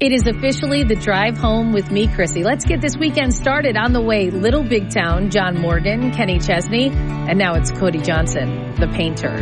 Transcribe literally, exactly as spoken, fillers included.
It is officially the drive home with me, Chrissy. Let's get this weekend started. On the way, Little Big Town, John Morgan, Kenny Chesney, and now it's Cody Johnson, the painter.